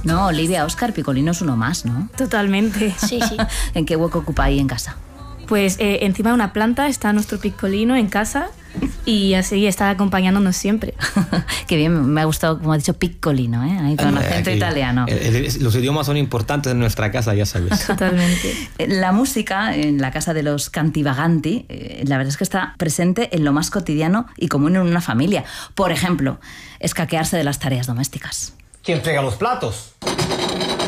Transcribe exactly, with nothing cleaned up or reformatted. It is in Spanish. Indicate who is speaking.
Speaker 1: No, Olivia, Óscar, Piccolino es uno más, ¿no?
Speaker 2: Totalmente.
Speaker 3: Sí, sí.
Speaker 1: ¿En qué hueco ocupa ahí en casa?
Speaker 2: Pues eh, encima de una planta está nuestro Piccolino en casa y así está acompañándonos siempre.
Speaker 1: Qué bien, me ha gustado, como ha dicho, Piccolino, ¿eh? Ahí con acento
Speaker 4: Aquí,
Speaker 1: italiano.
Speaker 4: el- el- los idiomas son importantes en nuestra casa, ya sabes.
Speaker 2: Totalmente.
Speaker 1: La música en la casa de los Cantivaganti, eh, la verdad es que está presente en lo más cotidiano y común en una familia. Por ejemplo, escaquearse de las tareas domésticas.
Speaker 5: ¿Quién frega los platos?